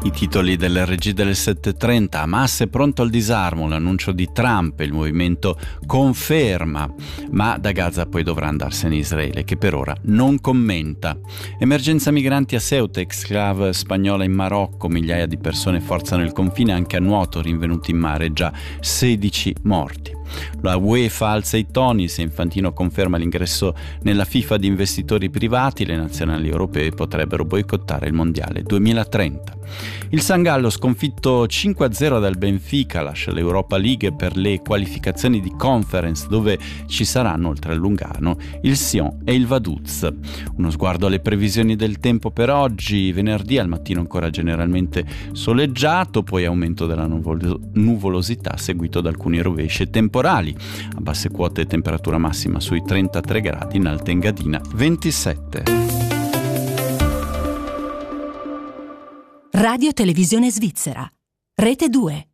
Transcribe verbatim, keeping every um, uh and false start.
I titoli delle regie delle sette e trenta: Hamas è pronto al disarmo, l'annuncio di Trump, il movimento conferma, ma da Gaza poi dovrà andarsene Israele, che per ora non commenta. Emergenza migranti a Ceuta, exclave spagnola in Marocco, migliaia di persone forzano il confine anche a nuoto, rinvenuti in mare già sedici morti. La UEFA alza i toni, se Infantino conferma l'ingresso nella FIFA di investitori privati, le nazionali europee potrebbero boicottare il mondiale duemilatrenta. Il San Gallo, sconfitto cinque a zero dal Benfica, lascia l'Europa League per le qualificazioni di Conference, dove ci saranno, oltre a Lugano, il Sion e il Vaduz. Uno sguardo alle previsioni del tempo per oggi: venerdì al mattino ancora generalmente soleggiato, poi aumento della nuvol- nuvolosità seguito da alcuni rovesci temporali. A basse quote temperatura massima sui trentatré gradi, in Alta Engadina ventisette. Radio Televisione Svizzera, Rete due.